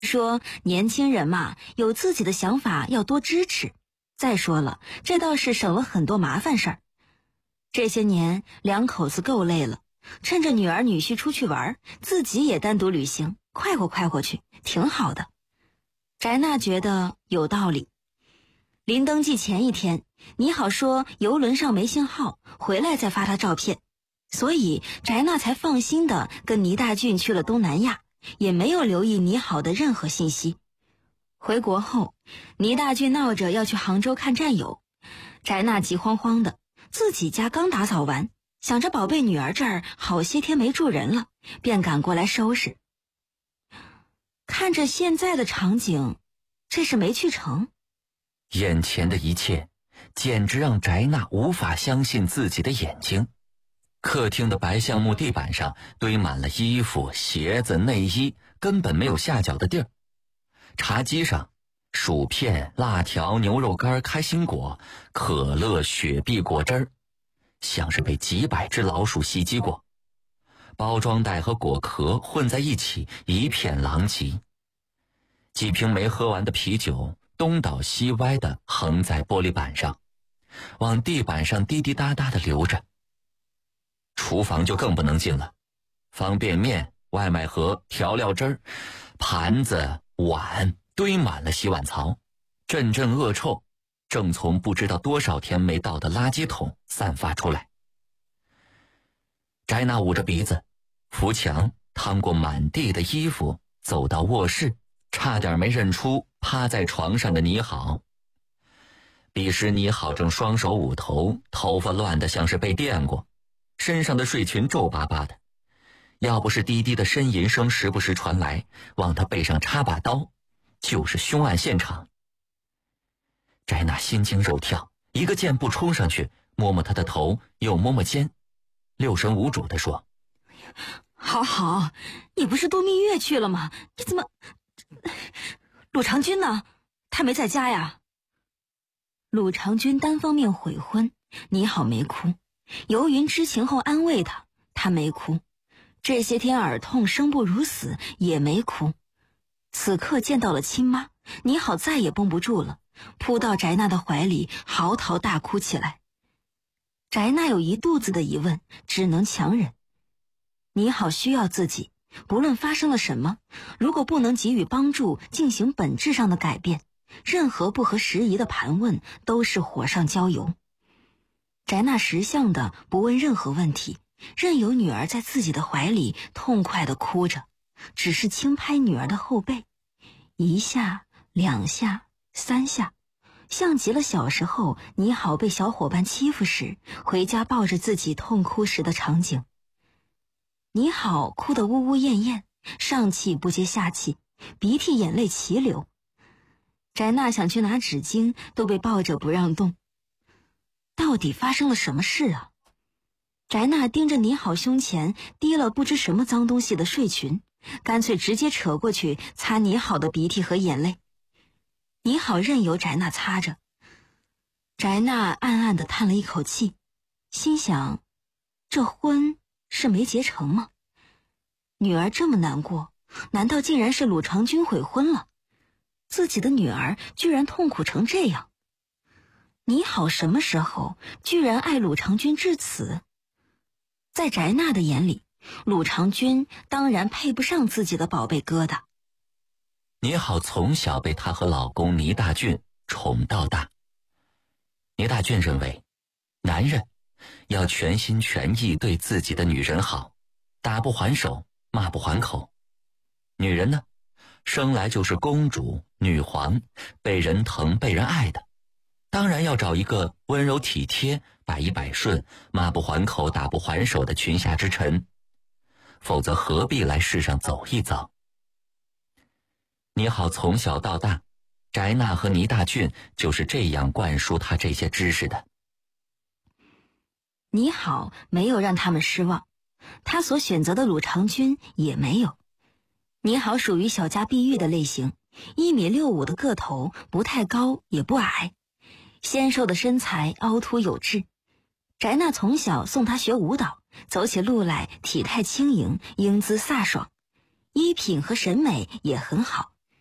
说年轻人嘛，有自己的想法要多支持。再说了，这倒是省了很多麻烦事儿。这些年两口子够累了，趁着女儿女婿出去玩，自己也单独旅行，快活去，挺好的。翟娜觉得有道理。临登记前一天，倪好说邮轮上没信号，回来再发他照片，所以翟娜才放心的跟倪大俊去了东南亚，也没有留意倪好的任何信息。回国后，倪大俊闹着要去杭州看战友，翟娜急慌慌的，自己家刚打扫完，想着宝贝女儿这儿好些天没住人了，便赶过来收拾。看着现在的场景，这是没去成。 眼前的一切简直让翟娜无法相信自己的眼睛。客厅的白橡木地板上堆满了衣服、鞋子、内衣，根本没有下脚的地儿。茶几上薯片、辣条、牛肉干、开心果、可乐、雪碧、果汁儿，像是被几百只老鼠袭击过。包装袋和果壳混在一起，一片狼藉。几瓶没喝完的啤酒东倒西歪地横在玻璃板上，往地板上滴滴答答地流着。厨房就更不能进了，方便面、外卖盒、调料汁儿、盘子、碗堆满了洗碗槽，阵阵恶臭正从不知道多少天没倒的垃圾桶散发出来。翟娜捂着鼻子，扶墙趟过满地的衣服，走到卧室，差点没认出趴在床上的倪好。彼时倪好正双手捂头，头发乱得像是被电过，身上的睡裙皱巴巴的，要不是滴滴的呻吟声时不时传来，往他背上插把刀，就是凶案现场。翟娜心惊肉跳，一个箭步冲上去，摸摸他的头，又摸摸肩，六神无主地说： 好，你不是度蜜月去了吗？你怎么……鲁长君呢？他没在家呀？鲁长君单方面悔婚，倪好没哭。游云知情后安慰他，他没哭。这些天耳痛生不如死，也没哭。此刻见到了亲妈，倪好再也绷不住了，扑到翟娜的怀里，嚎啕大哭起来。翟娜有一肚子的疑问，只能强忍。倪好需要自己，不论发生了什么，如果不能给予帮助，进行本质上的改变，任何不合时宜的盘问都是火上浇油。翟娜识相的不问任何问题，任由女儿在自己的怀里痛快地哭着，只是轻拍女儿的后背，一下、两下、三下，像极了小时候倪好被小伙伴欺负时，回家抱着自己痛哭时的场景。倪好哭得呜呜咽咽，上气不接下气，鼻涕眼泪齐流。翟娜想去拿纸巾，都被抱着不让动。到底发生了什么事啊？翟娜盯着倪好胸前滴了不知什么脏东西的睡裙，干脆直接扯过去擦倪好的鼻涕和眼泪。倪好任由翟娜擦着。翟娜暗暗地叹了一口气，心想，这婚是没结成吗？女儿这么难过，难道竟然是鲁长君悔婚了？自己的女儿居然痛苦成这样。倪好什么时候居然爱鲁长君至此？在翟娜的眼里，鲁长君当然配不上自己的宝贝疙瘩。 倪好从小被她和老公倪大俊宠到大。倪大俊认为，男人要全心全意对自己的女人好，打不还手，骂不还口。女人呢，生来就是公主、女皇，被人疼、被人爱的，当然要找一个温柔体贴、百依百顺、骂不还口、打不还手的裙下之臣，否则何必来世上走一遭？倪好从小到大，翟娜和倪大俊就是这样灌输他这些知识的。 倪好没有让他们失望，他所选择的鲁长君也没有。倪好属于小家碧玉的类型，1.65米的个头，不太高也不矮，纤瘦的身材凹凸有致。翟娜从小送他学舞蹈，走起路来体态轻盈，英姿飒爽，衣品和审美也很好，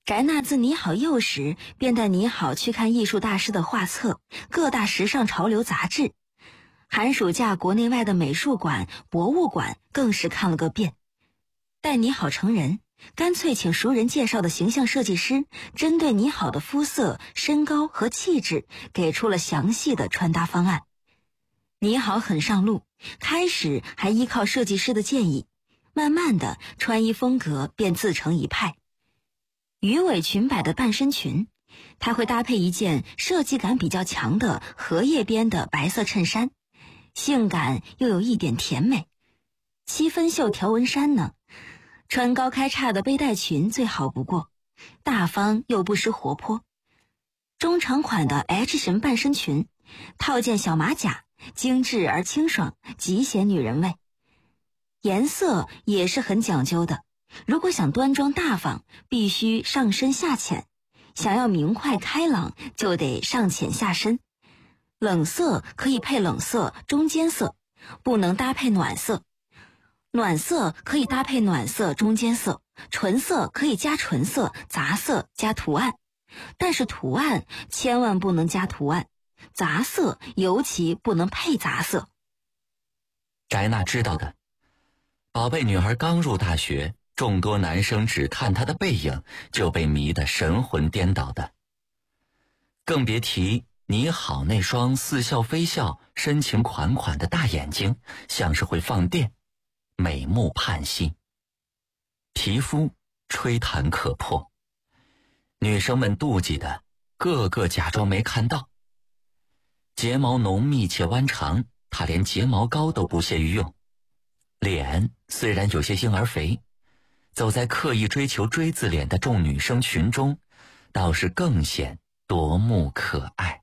翟娜自拟好幼时便带拟好去看艺术大师的画册、各大时尚潮流杂志，寒暑假国内外的美术馆、博物馆更是看了个遍。待拟好成人，干脆请熟人介绍的形象设计师针对拟好的肤色、身高和气质给出了详细的穿搭方案。拟好很上路，开始还依靠设计师的建议，慢慢的穿衣风格便自成一派。鱼尾裙摆的半身裙，它会搭配一件设计感比较强的荷叶边的白色衬衫，性感又有一点甜美。七分袖条纹衫呢，穿高开叉的背带裙最好不过，大方又不失活泼。中长款的 H 型半身裙，套件小马甲，精致而清爽，极显女人味。颜色也是很讲究的，如果想端庄大方，必须上深下浅；想要明快开朗，就得上浅下深。冷色可以配冷色、中间色，不能搭配暖色。暖色可以搭配暖色、中间色，纯色可以加纯色，杂色加图案。但是图案千万不能加图案，杂色尤其不能配杂色。 翟娜知道的，宝贝女孩刚入大学，众多男生只看她的背影就被迷得神魂颠倒的，更别提你好那双似笑非笑、深情款款的大眼睛，像是会放电，美目盼兮，皮肤吹弹可破。女生们妒忌的个个假装没看到。睫毛浓密且弯长，她连睫毛膏都不屑于用。脸虽然有些婴儿肥，走在刻意追求锥子脸的众女生群中，倒是更显夺目可爱。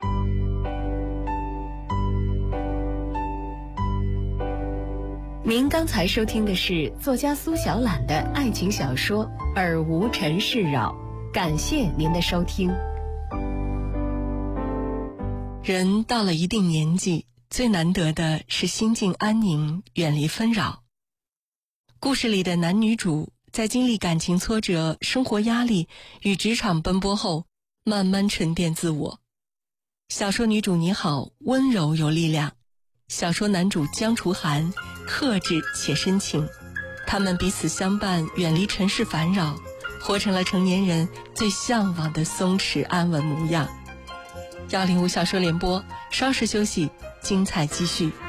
您刚才收听的是作家苏小懒的爱情小说《尔无尘世扰》，感谢您的收听。 人到了一定年纪，最难得的是心境安宁，远离纷扰。故事里的男女主在经历感情挫折、生活压力与职场奔波后，慢慢沉淀自我。小说女主你好，温柔有力量；小说男主江楚涵，克制且深情。他们彼此相伴，远离尘世烦扰，活成了成年人最向往的松弛安稳模样。105小说联播，稍事休息，精彩继续。